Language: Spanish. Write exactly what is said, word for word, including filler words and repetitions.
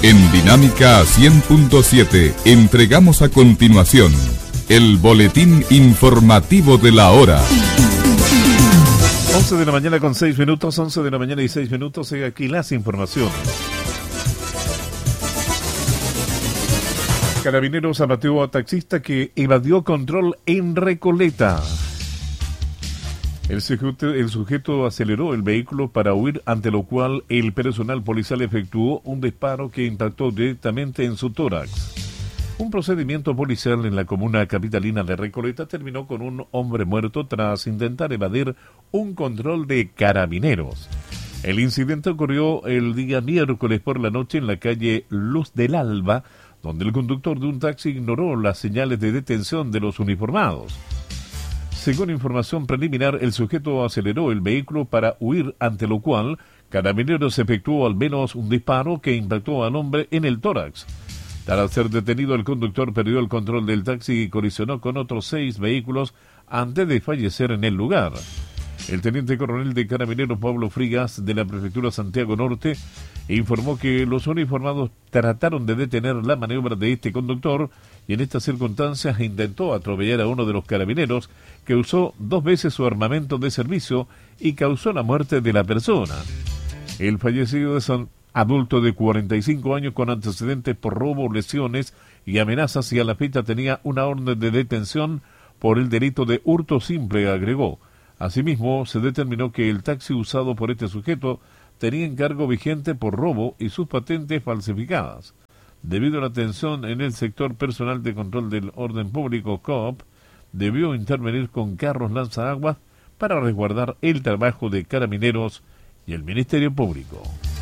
En Dinámica cien punto siete entregamos a continuación el boletín informativo de la hora. once de la mañana con seis minutos, once de la mañana y seis minutos, sigue aquí las informaciones. Carabineros abatió a taxista que evadió control en Recoleta. El sujeto, el sujeto aceleró el vehículo para huir, ante lo cual el personal policial efectuó un disparo que impactó directamente en su tórax. Un procedimiento policial en la comuna capitalina de Recoleta terminó con un hombre muerto tras intentar evadir un control de carabineros. El incidente ocurrió el día miércoles por la noche en la calle Luz del Alba, donde el conductor de un taxi ignoró las señales de detención de los uniformados. Según información preliminar, el sujeto aceleró el vehículo para huir, ante lo cual Carabineros efectuó al menos un disparo que impactó al hombre en el tórax. Tras ser detenido, el conductor perdió el control del taxi y colisionó con otros seis vehículos antes de fallecer en el lugar. El teniente coronel de Carabineros Pablo Frigas, de la Prefectura Santiago Norte, informó que los uniformados trataron de detener la maniobra de este conductor y en estas circunstancias intentó atropellar a uno de los carabineros, que usó dos veces su armamento de servicio y causó la muerte de la persona. El fallecido es un adulto de cuarenta y cinco años con antecedentes por robo, lesiones y amenazas, y a la fecha tenía una orden de detención por el delito de hurto simple, agregó. Asimismo, se determinó que el taxi usado por este sujeto tenía encargo vigente por robo y sus patentes falsificadas. Debido a la tensión en el sector, personal de control del orden público, C O P, debió intervenir con carros lanzaguas para resguardar el trabajo de Carabineros y el Ministerio Público.